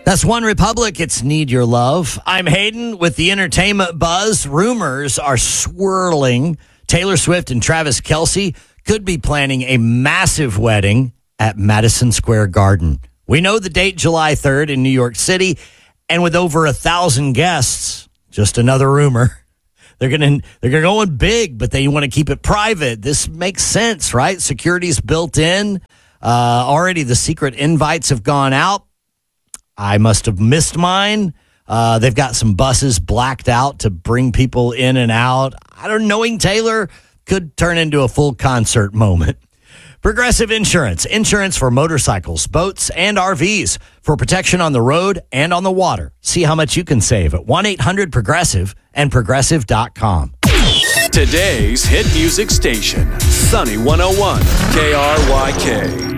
That's One Republic. It's Need Your Love. I'm Hayden with the entertainment buzz. Rumors are swirling. Taylor Swift and Travis Kelce could be planning a massive wedding at Madison Square Garden. We know the date, July 3rd in New York City. And with over 1,000 guests, just another rumor. They're going big, but they want to keep it private. This makes sense, right? Security's built in. Already the secret invites have gone out. I must have missed mine. They've got some buses blacked out to bring people in and out. Knowing Taylor could turn into a full concert moment. Progressive Insurance. Insurance for motorcycles, boats, and RVs. For protection on the road and on the water. See how much you can save at 1-800-PROGRESSIVE and Progressive.com. Today's hit music station, Sunny 101, KRYK.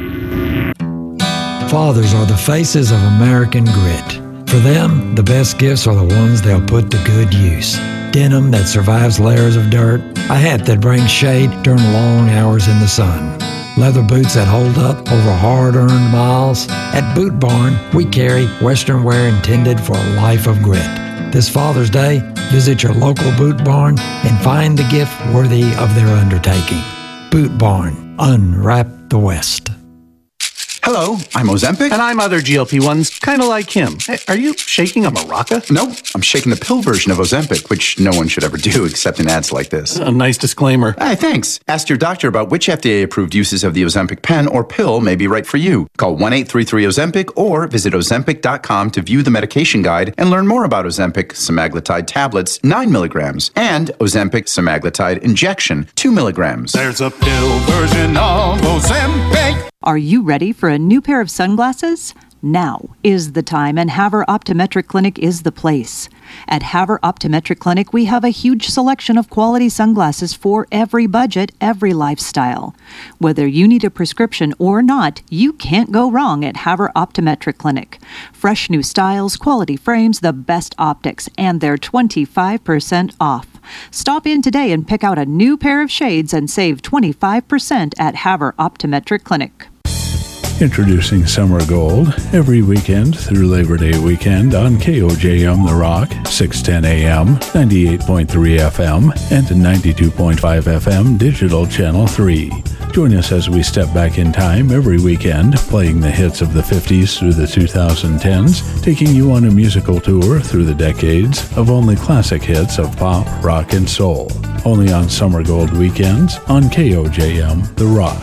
Fathers are the faces of American grit. For them, the best gifts are the ones they'll put to good use. Denim that survives layers of dirt, a hat that brings shade during long hours in the sun, leather boots that hold up over hard-earned miles. At Boot Barn, we carry Western wear intended for a life of grit. This Father's Day, visit your local Boot Barn and find the gift worthy of their undertaking. Boot Barn, unwrap the West. Hello, I'm Ozempic. And I'm other GLP-1s, kind of like him. Hey, are you shaking a maraca? No, I'm shaking the pill version of Ozempic, which no one should ever do except in ads like this. A nice disclaimer. Hey, thanks. Ask your doctor about which FDA-approved uses of the Ozempic pen or pill may be right for you. Call 1-833-OZEMPIC or visit Ozempic.com to view the medication guide and learn more about Ozempic semaglutide tablets, 9 milligrams, and Ozempic semaglutide injection, 2 milligrams. There's a pill version of Ozempic. Are you ready for a new pair of sunglasses? Now is the time, and Havre Optometric Clinic is the place. At Havre Optometric Clinic, we have a huge selection of quality sunglasses for every budget, every lifestyle. Whether you need a prescription or not, you can't go wrong at Havre Optometric Clinic. Fresh new styles, quality frames, the best optics, and they're 25% off. Stop in today and pick out a new pair of shades and save 25% at Havre Optometric Clinic. Introducing Summer Gold every weekend through Labor Day weekend on KOJM The Rock, 610 AM, 98.3 FM, and 92.5 FM Digital Channel 3. Join us as we step back in time every weekend, playing the hits of the 50s through the 2010s, taking you on a musical tour through the decades of only classic hits of pop, rock, and soul. Only on Summer Gold weekends on KOJM The Rock.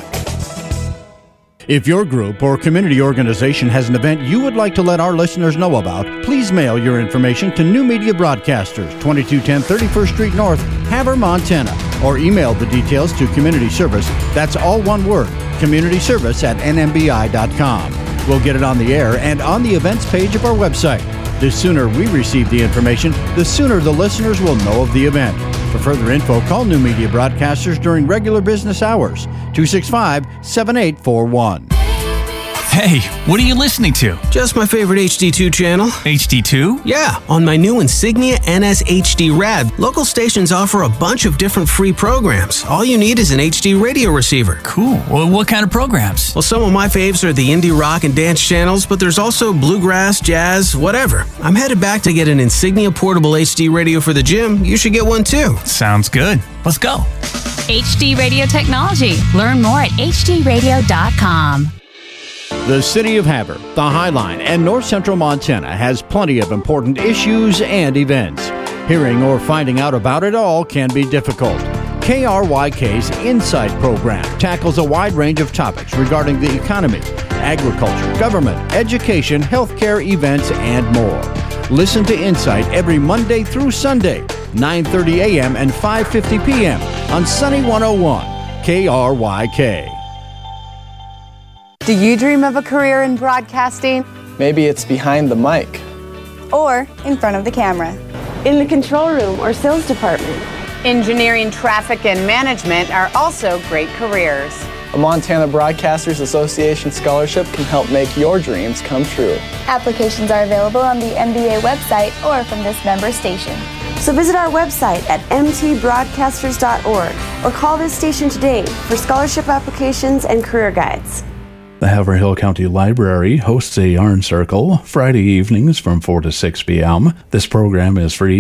If your group or community organization has an event you would like to let our listeners know about, please mail your information to New Media Broadcasters, 2210 31st Street North, Havre, Montana, or email the details to Community Service. That's all one word, communityservice@nmbi.com. We'll get it on the air and on the events page of our website. The sooner we receive the information, the sooner the listeners will know of the event. For further info, call New Media Broadcasters during regular business hours, 265-7841. Hey, what are you listening to? Just my favorite HD2 channel. HD2? Yeah, on my new Insignia NS-HD Rad, local stations offer a bunch of different free programs. All you need is an HD radio receiver. Cool. Well, what kind of programs? Well, some of my faves are the indie rock and dance channels, but there's also bluegrass, jazz, whatever. I'm headed back to get an Insignia portable HD radio for the gym. You should get one too. Sounds good. Let's go. HD Radio Technology. Learn more at hdradio.com. The City of Havre, the Highline, and North Central Montana has plenty of important issues and events. Hearing or finding out about it all can be difficult. KRYK's Insight program tackles a wide range of topics regarding the economy, agriculture, government, education, healthcare, events, and more. Listen to Insight every Monday through Sunday, 9:30 a.m. and 5:50 p.m. on Sunny 101, KRYK. Do you dream of a career in broadcasting? Maybe it's behind the mic. Or in front of the camera. In the control room or sales department. Engineering, traffic, and management are also great careers. A Montana Broadcasters Association scholarship can help make your dreams come true. Applications are available on the MBA website or from this member station. So visit our website at mtbroadcasters.org or call this station today for scholarship applications and career guides. The Haverhill County Library hosts a yarn circle Friday evenings from 4 to 6 p.m. This program is free